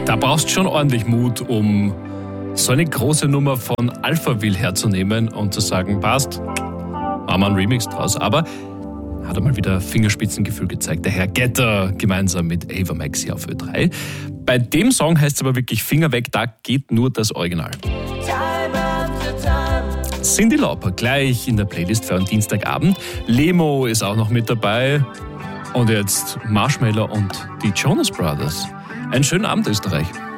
Da brauchst du schon ordentlich Mut, um so eine große Nummer von Alphaville herzunehmen und zu sagen, passt, machen wir einen Remix draus. Aber hat er mal wieder Fingerspitzengefühl gezeigt. Der Herr Getter gemeinsam mit Ava Max hier auf Ö3. Bei dem Song heißt es aber wirklich Finger weg, da geht nur das Original. Cyndi Lauper gleich in der Playlist für einen Dienstagabend. Lemo ist auch noch mit dabei. Und jetzt Marshmello und die Jonas Brothers. Einen schönen Abend, Österreich.